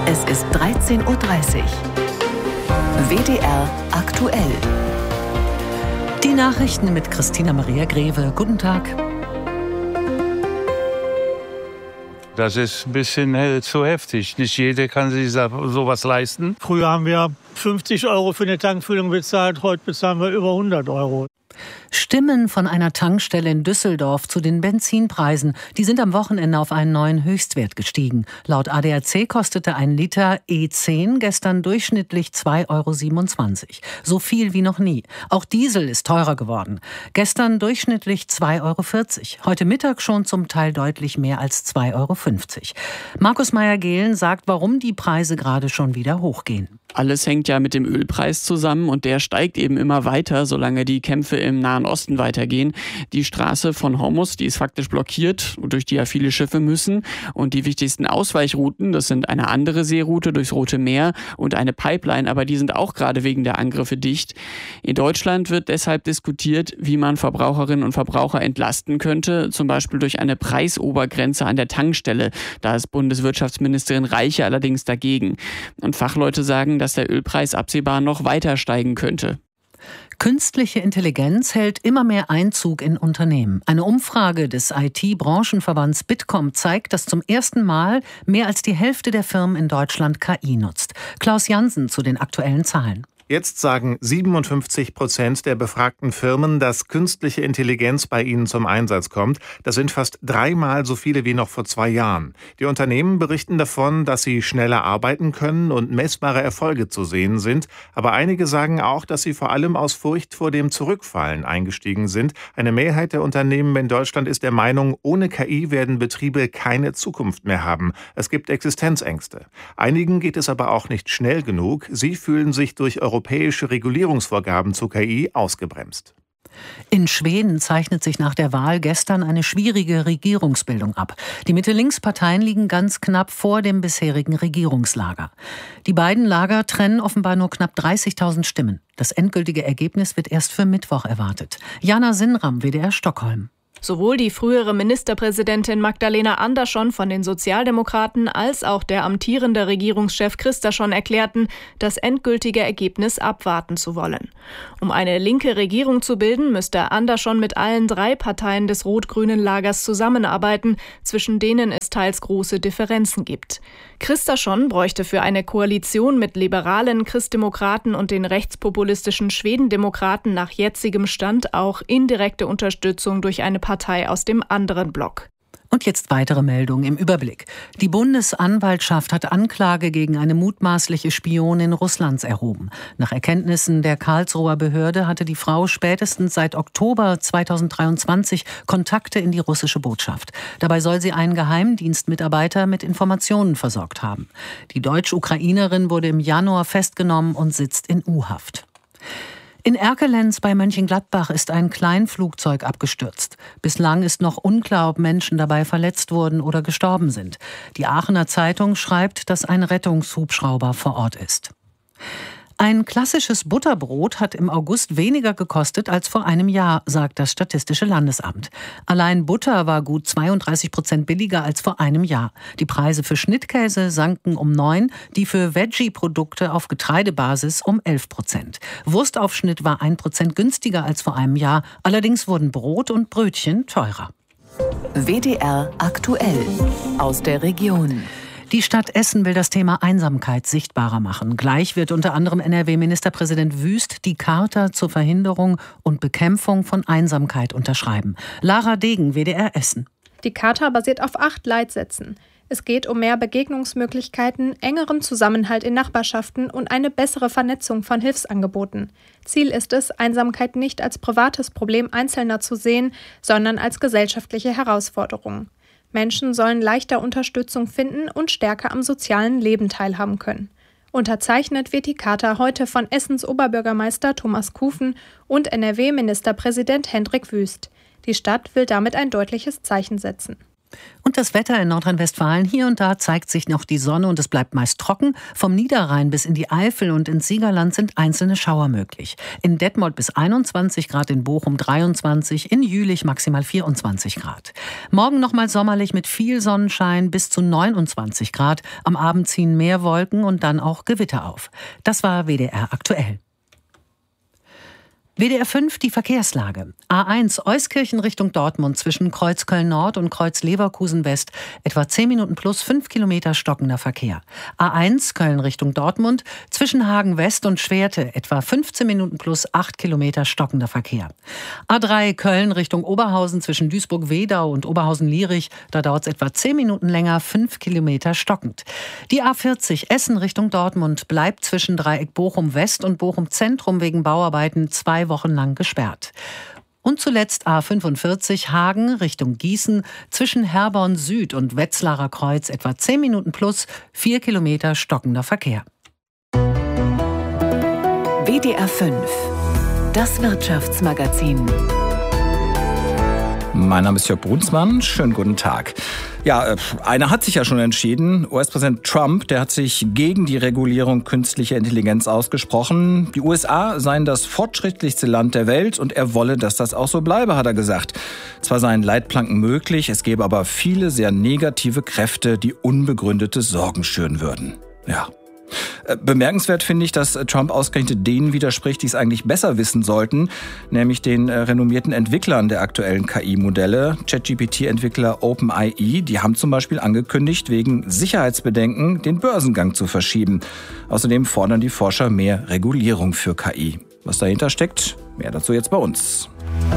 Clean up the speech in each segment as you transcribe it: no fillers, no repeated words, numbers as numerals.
Es ist 13:30 Uhr. WDR aktuell. Die Nachrichten mit Christina Maria Greve. Guten Tag. Das ist ein bisschen zu heftig. Nicht jeder kann sich sowas leisten. Früher haben wir 50 € für eine Tankfüllung bezahlt, heute bezahlen wir über 100 €. Stimmen von einer Tankstelle in Düsseldorf zu den Benzinpreisen. Die sind am Wochenende auf einen neuen Höchstwert gestiegen. Laut ADAC kostete ein Liter E10 gestern durchschnittlich 2,27 €. So viel wie noch nie. Auch Diesel ist teurer geworden. Gestern durchschnittlich 2,40 €. Heute Mittag schon zum Teil deutlich mehr als 2,50 €. Markus Meyer-Gehlen sagt, warum die Preise gerade schon wieder hochgehen. Alles hängt ja mit dem Ölpreis zusammen und der steigt eben immer weiter, solange die Kämpfe im Nahen Osten weitergehen. Die Straße von Hormuz, die ist faktisch blockiert, durch die ja viele Schiffe müssen. Und die wichtigsten Ausweichrouten, das sind eine andere Seeroute durchs Rote Meer und eine Pipeline, aber die sind auch gerade wegen der Angriffe dicht. In Deutschland wird deshalb diskutiert, wie man Verbraucherinnen und Verbraucher entlasten könnte, zum Beispiel durch eine Preisobergrenze an der Tankstelle. Da ist Bundeswirtschaftsministerin Reiche allerdings dagegen. Und Fachleute sagen, dass der Ölpreis absehbar noch weiter steigen könnte. Künstliche Intelligenz hält immer mehr Einzug in Unternehmen. Eine Umfrage des IT-Branchenverbands Bitkom zeigt, dass zum ersten Mal mehr als die Hälfte der Firmen in Deutschland KI nutzt. Klaus Jansen zu den aktuellen Zahlen. Jetzt sagen 57% der befragten Firmen, dass künstliche Intelligenz bei ihnen zum Einsatz kommt. Das sind fast 3-mal so viele wie noch vor 2 Jahren. Die Unternehmen berichten davon, dass sie schneller arbeiten können und messbare Erfolge zu sehen sind. Aber einige sagen auch, dass sie vor allem aus Furcht vor dem Zurückfallen eingestiegen sind. Eine Mehrheit der Unternehmen in Deutschland ist der Meinung, ohne KI werden Betriebe keine Zukunft mehr haben. Es gibt Existenzängste. Einigen geht es aber auch nicht schnell genug. Sie fühlen sich durch europäische Regulierungsvorgaben zu KI ausgebremst. In Schweden zeichnet sich nach der Wahl gestern eine schwierige Regierungsbildung ab. Die Mitte-Links-Parteien liegen ganz knapp vor dem bisherigen Regierungslager. Die beiden Lager trennen offenbar nur knapp 30.000 Stimmen. Das endgültige Ergebnis wird erst für Mittwoch erwartet. Jana Sinnram, WDR Stockholm. Sowohl die frühere Ministerpräsidentin Magdalena Andersson von den Sozialdemokraten als auch der amtierende Regierungschef Kristersson erklärten, das endgültige Ergebnis abwarten zu wollen. Um eine linke Regierung zu bilden, müsste Andersson mit allen 3 Parteien des rot-grünen Lagers zusammenarbeiten, zwischen denen es teils große Differenzen gibt. Kristersson bräuchte für eine Koalition mit liberalen Christdemokraten und den rechtspopulistischen Schwedendemokraten nach jetzigem Stand auch indirekte Unterstützung durch eine Partei aus dem anderen Block. Und jetzt weitere Meldungen im Überblick. Die Bundesanwaltschaft hat Anklage gegen eine mutmaßliche Spionin Russlands erhoben. Nach Erkenntnissen der Karlsruher Behörde hatte die Frau spätestens seit Oktober 2023 Kontakte in die russische Botschaft. Dabei soll sie einen Geheimdienstmitarbeiter mit Informationen versorgt haben. Die Deutsch-Ukrainerin wurde im Januar festgenommen und sitzt in U-Haft. In Erkelenz bei Mönchengladbach ist ein Kleinflugzeug abgestürzt. Bislang ist noch unklar, ob Menschen dabei verletzt wurden oder gestorben sind. Die Aachener Zeitung schreibt, dass ein Rettungshubschrauber vor Ort ist. Ein klassisches Butterbrot hat im August weniger gekostet als vor einem Jahr, sagt das Statistische Landesamt. Allein Butter war gut 32% billiger als vor einem Jahr. Die Preise für Schnittkäse sanken um 9%, die für Veggie-Produkte auf Getreidebasis um 11%. Wurstaufschnitt war 1% günstiger als vor einem Jahr, allerdings wurden Brot und Brötchen teurer. WDR aktuell aus der Region. Die Stadt Essen will das Thema Einsamkeit sichtbarer machen. Gleich wird unter anderem NRW-Ministerpräsident Wüst die Charta zur Verhinderung und Bekämpfung von Einsamkeit unterschreiben. Lara Degen, WDR Essen. Die Charta basiert auf 8 Leitsätzen. Es geht um mehr Begegnungsmöglichkeiten, engeren Zusammenhalt in Nachbarschaften und eine bessere Vernetzung von Hilfsangeboten. Ziel ist es, Einsamkeit nicht als privates Problem Einzelner zu sehen, sondern als gesellschaftliche Herausforderung. Menschen sollen leichter Unterstützung finden und stärker am sozialen Leben teilhaben können. Unterzeichnet wird die Charta heute von Essens Oberbürgermeister Thomas Kufen und NRW-Ministerpräsident Hendrik Wüst. Die Stadt will damit ein deutliches Zeichen setzen. Und das Wetter in Nordrhein-Westfalen: hier und da zeigt sich noch die Sonne und es bleibt meist trocken. Vom Niederrhein bis in die Eifel und ins Siegerland sind einzelne Schauer möglich. In Detmold bis 21 Grad, in Bochum 23, in Jülich maximal 24 Grad. Morgen nochmal sommerlich mit viel Sonnenschein bis zu 29 Grad. Am Abend ziehen mehr Wolken und dann auch Gewitter auf. Das war WDR aktuell. WDR 5, die Verkehrslage. A1 Euskirchen Richtung Dortmund zwischen Kreuz Köln-Nord und Kreuz Leverkusen-West. Etwa 10 Minuten plus 5 Kilometer stockender Verkehr. A1 Köln Richtung Dortmund zwischen Hagen-West und Schwerte. Etwa 15 Minuten plus 8 Kilometer stockender Verkehr. A3 Köln Richtung Oberhausen zwischen Duisburg-Wedau und Oberhausen-Lierich. Da dauert es etwa 10 Minuten länger, 5 Kilometer stockend. Die A40 Essen Richtung Dortmund bleibt zwischen Dreieck Bochum-West und Bochum-Zentrum wegen Bauarbeiten 2 Wochen lang gesperrt. Und zuletzt A45 Hagen Richtung Gießen zwischen Herborn Süd und Wetzlarer Kreuz etwa 10 Minuten plus 4 Kilometer stockender Verkehr. WDR 5, das Wirtschaftsmagazin. Mein Name ist Jörg Brunsmann. Schönen guten Tag. Ja, einer hat sich ja schon entschieden. US-Präsident Trump, der hat sich gegen die Regulierung künstlicher Intelligenz ausgesprochen. Die USA seien das fortschrittlichste Land der Welt und er wolle, dass das auch so bleibe, hat er gesagt. Zwar seien Leitplanken möglich, es gäbe aber viele sehr negative Kräfte, die unbegründete Sorgen schüren würden. Ja. Bemerkenswert finde ich, dass Trump ausgerechnet denen widerspricht, die es eigentlich besser wissen sollten, nämlich den renommierten Entwicklern der aktuellen KI-Modelle. ChatGPT-Entwickler OpenAI, die haben zum Beispiel angekündigt, wegen Sicherheitsbedenken den Börsengang zu verschieben. Außerdem fordern die Forscher mehr Regulierung für KI. Was dahinter steckt, mehr dazu jetzt bei uns.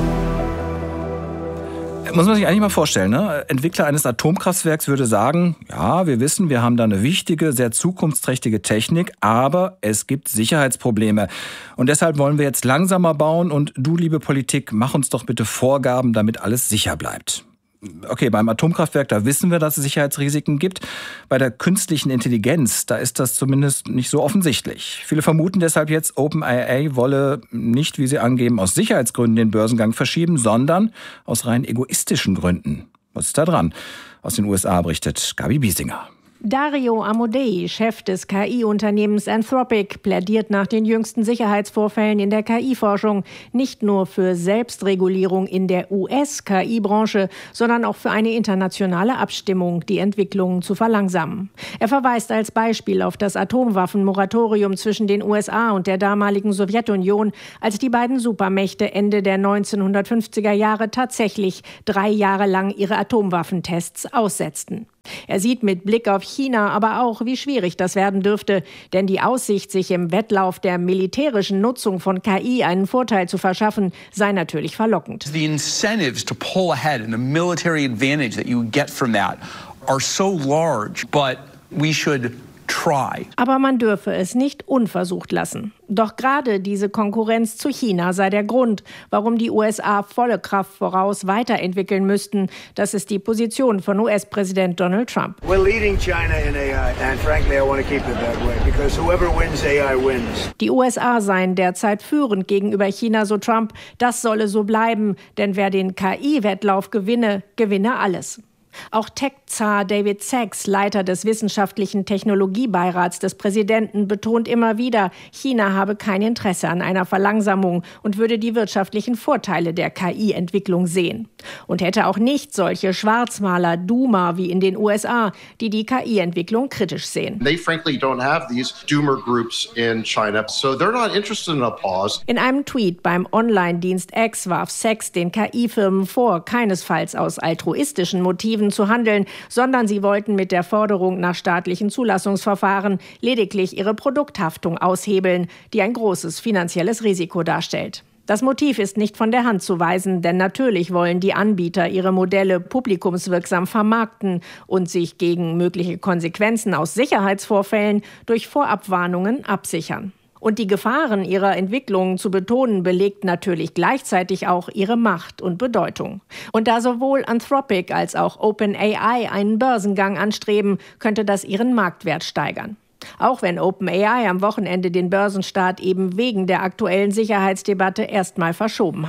Muss man sich eigentlich mal vorstellen, ne? Entwickler eines Atomkraftwerks würde sagen, ja, wir wissen, wir haben da eine wichtige, sehr zukunftsträchtige Technik, aber es gibt Sicherheitsprobleme. Und deshalb wollen wir jetzt langsamer bauen und du, liebe Politik, mach uns doch bitte Vorgaben, damit alles sicher bleibt. Okay, beim Atomkraftwerk, da wissen wir, dass es Sicherheitsrisiken gibt. Bei der künstlichen Intelligenz, da ist das zumindest nicht so offensichtlich. Viele vermuten deshalb jetzt, OpenAI wolle nicht, wie sie angeben, aus Sicherheitsgründen den Börsengang verschieben, sondern aus rein egoistischen Gründen. Was ist da dran? Aus den USA berichtet Gabi Biesinger. Dario Amodei, Chef des KI-Unternehmens Anthropic, plädiert nach den jüngsten Sicherheitsvorfällen in der KI-Forschung nicht nur für Selbstregulierung in der US-KI-Branche, sondern auch für eine internationale Abstimmung, die Entwicklungen zu verlangsamen. Er verweist als Beispiel auf das Atomwaffenmoratorium zwischen den USA und der damaligen Sowjetunion, als die beiden Supermächte Ende der 1950er Jahre tatsächlich 3 Jahre lang ihre Atomwaffentests aussetzten. Er sieht mit Blick auf China aber auch, wie schwierig das werden dürfte, denn die Aussicht, sich im Wettlauf der militärischen Nutzung von KI einen Vorteil zu verschaffen, sei natürlich verlockend. The incentives to pull ahead and the military advantage that you get from that are so large, but we should try. Aber man dürfe es nicht unversucht lassen. Doch gerade diese Konkurrenz zu China sei der Grund, warum die USA volle Kraft voraus weiterentwickeln müssten. Das ist die Position von US-Präsident Donald Trump. We're leading China in AI and frankly I want to keep it that way because whoever wins AI wins. Die USA seien derzeit führend gegenüber China, so Trump. Das solle so bleiben, denn wer den KI-Wettlauf gewinne, gewinne alles. Auch Tech-Zar David Sachs, Leiter des wissenschaftlichen Technologiebeirats des Präsidenten, betont immer wieder, China habe kein Interesse an einer Verlangsamung und würde die wirtschaftlichen Vorteile der KI-Entwicklung sehen. Und hätte auch nicht solche Schwarzmaler, Doomer wie in den USA, die die KI-Entwicklung kritisch sehen. They frankly don't have these doomer groups in China, so they're not interested in a pause. In einem Tweet beim Online-Dienst X warf Sachs den KI-Firmen vor, keinesfalls aus altruistischen Motiven zu handeln, sondern sie wollten mit der Forderung nach staatlichen Zulassungsverfahren lediglich ihre Produkthaftung aushebeln, die ein großes finanzielles Risiko darstellt. Das Motiv ist nicht von der Hand zu weisen, denn natürlich wollen die Anbieter ihre Modelle publikumswirksam vermarkten und sich gegen mögliche Konsequenzen aus Sicherheitsvorfällen durch Vorabwarnungen absichern. Und die Gefahren ihrer Entwicklung zu betonen, belegt natürlich gleichzeitig auch ihre Macht und Bedeutung. Und da sowohl Anthropic als auch OpenAI einen Börsengang anstreben, könnte das ihren Marktwert steigern. Auch wenn OpenAI am Wochenende den Börsenstart eben wegen der aktuellen Sicherheitsdebatte erstmal verschoben hat.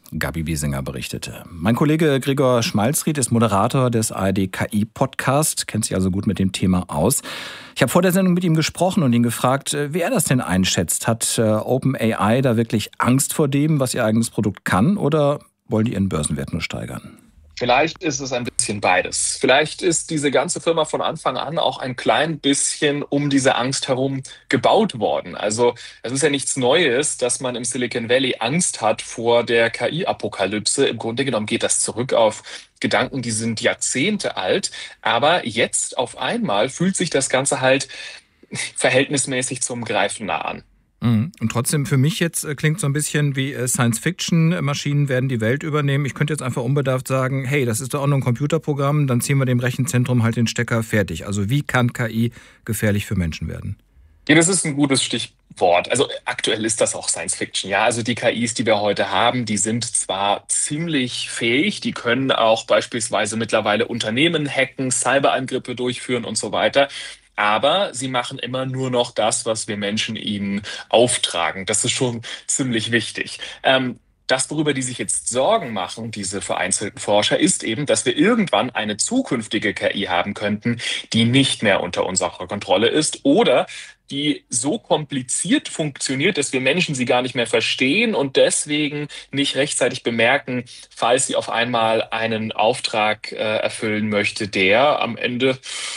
Gabi Wiesinger berichtete. Mein Kollege Gregor Schmalzried ist Moderator des ARD-KI-Podcast, kennt sich also gut mit dem Thema aus. Ich habe vor der Sendung mit ihm gesprochen und ihn gefragt, wie er das denn einschätzt. Hat OpenAI da wirklich Angst vor dem, was ihr eigenes Produkt kann, oder wollen die ihren Börsenwert nur steigern? Vielleicht ist es ein bisschen beides. Vielleicht ist diese ganze Firma von Anfang an auch ein klein bisschen um diese Angst herum gebaut worden. Also es ist ja nichts Neues, dass man im Silicon Valley Angst hat vor der KI-Apokalypse. Im Grunde genommen geht das zurück auf Gedanken, die sind Jahrzehnte alt. Aber jetzt auf einmal fühlt sich das Ganze halt verhältnismäßig zum Greifen nah an. Und trotzdem, für mich jetzt klingt so ein bisschen wie Science-Fiction, Maschinen werden die Welt übernehmen. Ich könnte jetzt einfach unbedarft sagen, hey, das ist doch auch nur ein Computerprogramm, dann ziehen wir dem Rechenzentrum halt den Stecker, fertig. Also wie kann KI gefährlich für Menschen werden? Ja, das ist ein gutes Stichwort. Also aktuell ist das auch Science-Fiction. Ja, also die KIs, die wir heute haben, die sind zwar ziemlich fähig, die können auch beispielsweise mittlerweile Unternehmen hacken, Cyberangriffe durchführen und so weiter. Aber sie machen immer nur noch das, was wir Menschen ihnen auftragen. Das ist schon ziemlich wichtig. Das, worüber die sich jetzt Sorgen machen, diese vereinzelten Forscher, ist eben, dass wir irgendwann eine zukünftige KI haben könnten, die nicht mehr unter unserer Kontrolle ist oder die so kompliziert funktioniert, dass wir Menschen sie gar nicht mehr verstehen und deswegen nicht rechtzeitig bemerken, falls sie auf einmal einen Auftrag erfüllen möchte, der am Ende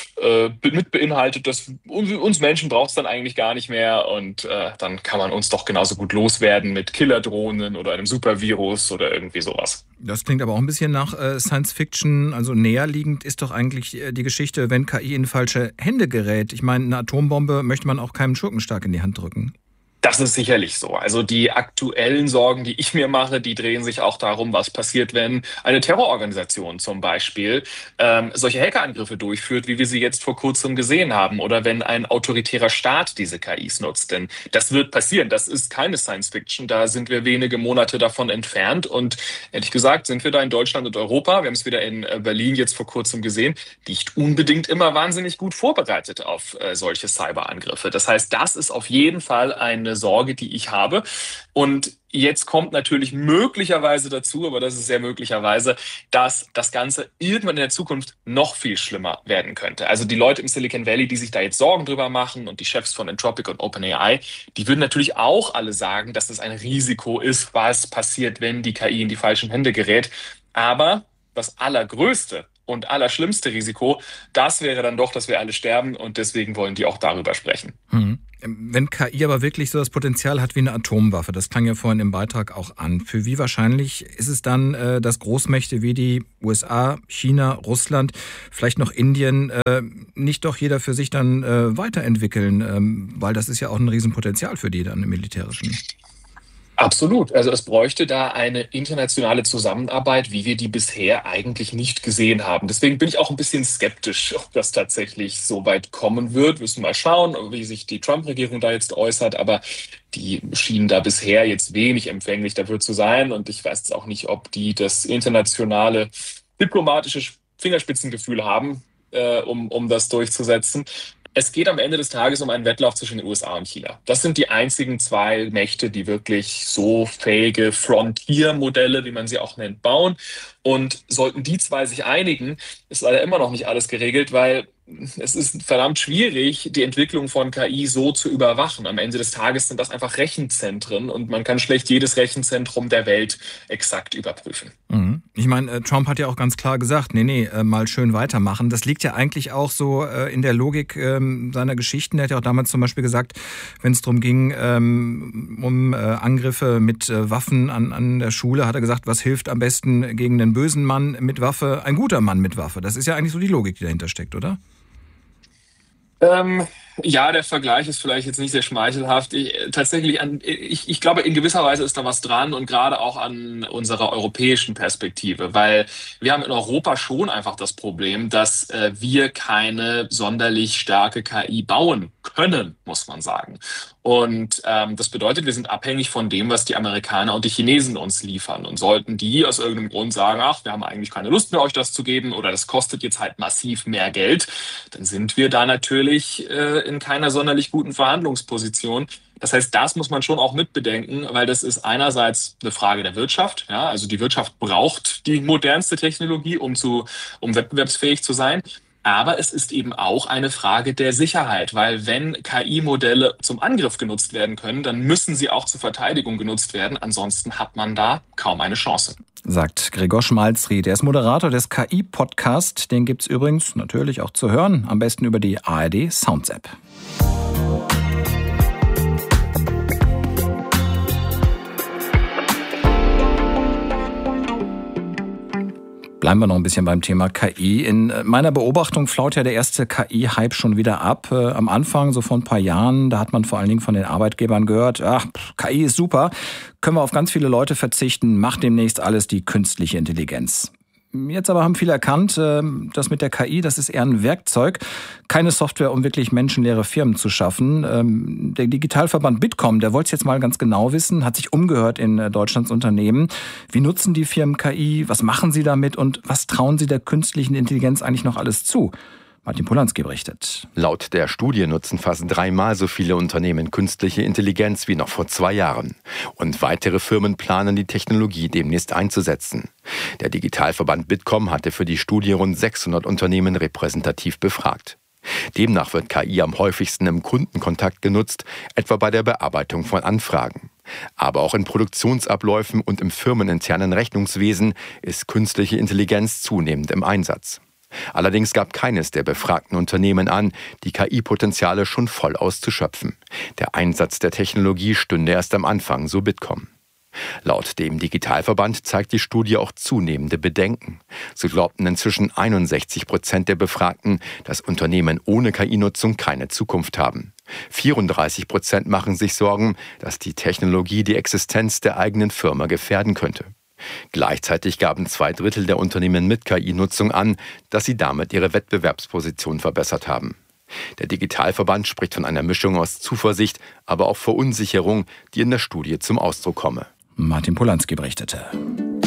mit beinhaltet, dass uns Menschen braucht es dann eigentlich gar nicht mehr und dann kann man uns doch genauso gut loswerden mit Killerdrohnen oder einem Supervirus oder irgendwie sowas. Das klingt aber auch ein bisschen nach Science-Fiction, also näherliegend ist doch eigentlich die Geschichte, wenn KI in falsche Hände gerät. Ich meine, eine Atombombe möchte man auch keinem Schurkenstark in die Hand drücken. Das ist sicherlich so. Also die aktuellen Sorgen, die ich mir mache, die drehen sich auch darum, was passiert, wenn eine Terrororganisation zum Beispiel solche Hackerangriffe durchführt, wie wir sie jetzt vor kurzem gesehen haben, oder wenn ein autoritärer Staat diese KIs nutzt. Denn das wird passieren. Das ist keine Science-Fiction. Da sind wir wenige Monate davon entfernt. Und ehrlich gesagt sind wir da in Deutschland und Europa, wir haben es wieder in Berlin jetzt vor kurzem gesehen, nicht unbedingt immer wahnsinnig gut vorbereitet auf solche Cyberangriffe. Das heißt, das ist auf jeden Fall eine Sorge, die ich habe. Und jetzt kommt natürlich möglicherweise dazu, aber das ist sehr möglicherweise, dass das Ganze irgendwann in der Zukunft noch viel schlimmer werden könnte. Also die Leute im Silicon Valley, die sich da jetzt Sorgen drüber machen und die Chefs von Anthropic und OpenAI, die würden natürlich auch alle sagen, dass es ein Risiko ist, was passiert, wenn die KI in die falschen Hände gerät. Aber das allergrößte und allerschlimmste Risiko, das wäre dann doch, dass wir alle sterben und deswegen wollen die auch darüber sprechen. Wenn KI aber wirklich so das Potenzial hat wie eine Atomwaffe, das klang ja vorhin im Beitrag auch an, für wie wahrscheinlich ist es dann, dass Großmächte wie die USA, China, Russland, vielleicht noch Indien, nicht doch jeder für sich dann weiterentwickeln, weil das ist ja auch ein Riesenpotenzial für die dann im Militärischen. Absolut. Also es bräuchte da eine internationale Zusammenarbeit, wie wir die bisher eigentlich nicht gesehen haben. Deswegen bin ich auch ein bisschen skeptisch, ob das tatsächlich so weit kommen wird. Wir müssen mal schauen, wie sich die Trump-Regierung da jetzt äußert. Aber die schienen da bisher jetzt wenig empfänglich dafür zu sein. Und ich weiß jetzt auch nicht, ob die das internationale diplomatische Fingerspitzengefühl haben, um das durchzusetzen. Es geht am Ende des Tages um einen Wettlauf zwischen den USA und China. Das sind die einzigen zwei Mächte, die wirklich so fähige Frontier-Modelle, wie man sie auch nennt, bauen. Und sollten die zwei sich einigen, ist leider immer noch nicht alles geregelt, weil es ist verdammt schwierig, die Entwicklung von KI so zu überwachen. Am Ende des Tages sind das einfach Rechenzentren und man kann schlecht jedes Rechenzentrum der Welt exakt überprüfen. Ich meine, Trump hat ja auch ganz klar gesagt, nee, mal schön weitermachen. Das liegt ja eigentlich auch so in der Logik seiner Geschichten. Er hat ja auch damals zum Beispiel gesagt, wenn es darum ging, um Angriffe mit Waffen an der Schule, hat er gesagt, was hilft am besten gegen einen bösen Mann mit Waffe? Ein guter Mann mit Waffe. Das ist ja eigentlich so die Logik, die dahinter steckt, oder? Ja, der Vergleich ist vielleicht jetzt nicht sehr schmeichelhaft. Ich glaube, in gewisser Weise ist da was dran und gerade auch an unserer europäischen Perspektive, weil wir haben in Europa schon einfach das Problem, dass wir keine sonderlich starke KI bauen können, muss man sagen. Und das bedeutet, wir sind abhängig von dem, was die Amerikaner und die Chinesen uns liefern. Und sollten die aus irgendeinem Grund sagen, ach, wir haben eigentlich keine Lust mehr, euch das zu geben oder das kostet jetzt halt massiv mehr Geld, dann sind wir da natürlich in keiner sonderlich guten Verhandlungsposition. Das heißt, das muss man schon auch mitbedenken, weil das ist einerseits eine Frage der Wirtschaft. Ja, also die Wirtschaft braucht die modernste Technologie, um wettbewerbsfähig zu sein. Aber es ist eben auch eine Frage der Sicherheit, weil wenn KI-Modelle zum Angriff genutzt werden können, dann müssen sie auch zur Verteidigung genutzt werden. Ansonsten hat man da kaum eine Chance. Sagt Gregor Schmalzried. Er ist Moderator des KI-Podcasts. Den gibt's übrigens natürlich auch zu hören. Am besten über die ARD Sounds App. Bleiben wir noch ein bisschen beim Thema KI. In meiner Beobachtung flaut ja der erste KI-Hype schon wieder ab. Am Anfang, so vor ein paar Jahren, da hat man vor allen Dingen von den Arbeitgebern gehört, KI ist super, können wir auf ganz viele Leute verzichten, macht demnächst alles die künstliche Intelligenz. Jetzt aber haben viele erkannt, das mit der KI, das ist eher ein Werkzeug, keine Software, um wirklich menschenleere Firmen zu schaffen. Der Digitalverband Bitkom, der wollte es jetzt mal ganz genau wissen, hat sich umgehört in Deutschlands Unternehmen. Wie nutzen die Firmen KI? Was machen sie damit? Und was trauen sie der künstlichen Intelligenz eigentlich noch alles zu? Martin Polanski berichtet. Laut der Studie nutzen fast 3-mal so viele Unternehmen künstliche Intelligenz wie noch vor 2 Jahren. Und weitere Firmen planen, die Technologie demnächst einzusetzen. Der Digitalverband Bitkom hatte für die Studie rund 600 Unternehmen repräsentativ befragt. Demnach wird KI am häufigsten im Kundenkontakt genutzt, etwa bei der Bearbeitung von Anfragen. Aber auch in Produktionsabläufen und im firmeninternen Rechnungswesen ist künstliche Intelligenz zunehmend im Einsatz. Allerdings gab keines der befragten Unternehmen an, die KI-Potenziale schon voll auszuschöpfen. Der Einsatz der Technologie stünde erst am Anfang, so Bitkom. Laut dem Digitalverband zeigt die Studie auch zunehmende Bedenken. So glaubten inzwischen 61% der Befragten, dass Unternehmen ohne KI-Nutzung keine Zukunft haben. 34% machen sich Sorgen, dass die Technologie die Existenz der eigenen Firma gefährden könnte. Gleichzeitig gaben 2/3 der Unternehmen mit KI-Nutzung an, dass sie damit ihre Wettbewerbsposition verbessert haben. Der Digitalverband spricht von einer Mischung aus Zuversicht, aber auch Verunsicherung, die in der Studie zum Ausdruck komme. Martin Polanski berichtete.